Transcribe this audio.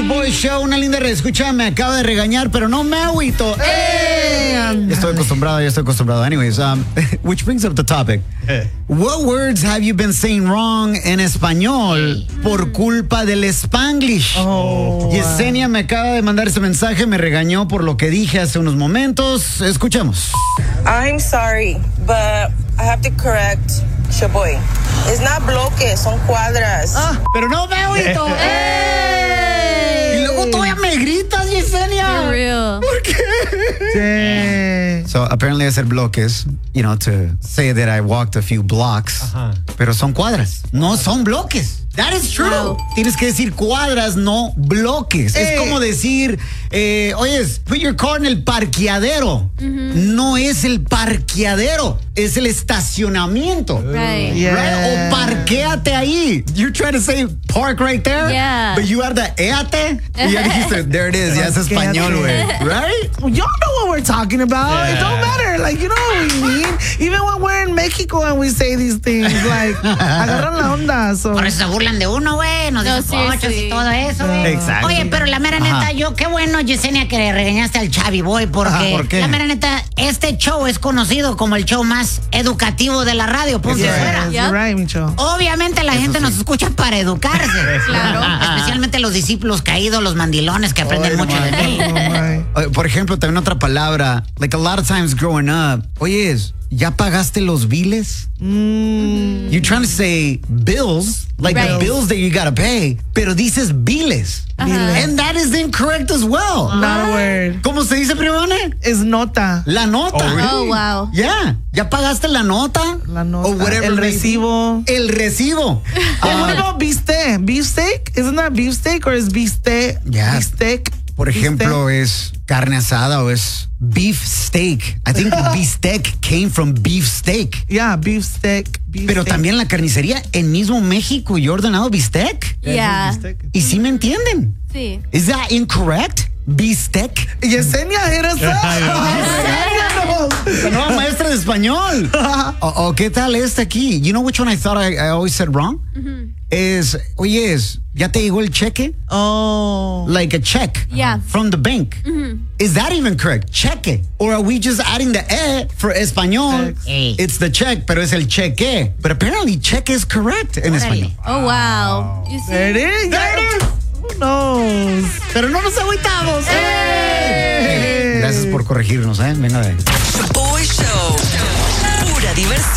Boy Show, una linda reescucha. Me acaba de regañar, pero no me agüito. Ya estoy acostumbrado. Anyways, which brings up the topic. What words have you been saying wrong en español por culpa del Spanglish? Yesenia me acaba de mandar ese mensaje, me regañó por lo que dije hace unos momentos. Escuchemos. I'm sorry, but I have to correct Shaboy. It's not bloques, son cuadras. Pero no me agüito. Y luego todavía me gritas, Yesenia. For real. ¿Por qué? So apparently I said bloques, to say that I walked a few blocks. Pero son cuadras, no son bloques. That is true. Wow. Tienes que decir cuadras, no bloques. Es como decir, oyes, put your car en el parqueadero. No es el parqueadero, es el estacionamiento. Right. Right? O parquéate ahí. You're trying to say park right there, but you are the éate. Y ya dijiste, there it is, ya es español, güey. Right? Y'all know what we're talking about. It don't matter. Like, you know what we mean? Even when we're in Mexico and we say these things, like, agarran la onda. So. Por eso se burlan de uno, güey, nos dicen pochos y todo eso, güey. Exacto. Oye, pero la mera neta, qué bueno, Yesenia, que le regañaste al Chavi Boy, porque ¿por qué? la mera neta, este show es conocido como el show más educativo de la radio, punto fuera. You're right, Micho. Obviamente la gente nos escucha para educarse. Claro. Especialmente los discípulos caídos, los mandilones que aprenden mucho de mí. Por ejemplo, también otra palabra, like a lot of times growing up, ¿ya pagaste los biles? You're trying to say bills, like the bills that you gotta pay, pero dices biles. And that is incorrect as well. Not a word. ¿Cómo se dice, Primone? Es nota. La nota. Oh, wow. Yeah. ¿Ya pagaste la nota? La nota. O whatever El recibo. El recibo. What about beefsteak? Beefsteak? Isn't that beefsteak or is beefsteak? Yeah. Beefsteak. Por ejemplo, es carne asada o es beef steak. I think beefsteak came from beef steak. Yeah, beefsteak. Pero también la carnicería en mismo México, yo he ordenado beefsteck. Yeah. Y sí me entienden. Sí. Is that incorrect? Beefsteak. Yesenia, hit us up. La nueva maestra de español. O qué tal esta aquí? You know which one I thought I always said wrong? ¿Ya te llegó el cheque? Oh. Like a check. Yeah. From the bank. Is that even correct? Cheque. Or are we just adding the for español? It's the check, pero es el cheque. But apparently cheque is correct en español. Oh, wow. You see? There it is. There it is. Who knows? Pero no nos agüitamos. Gracias por corregirnos, Venga de ahí. Boy Show. Pura diversión.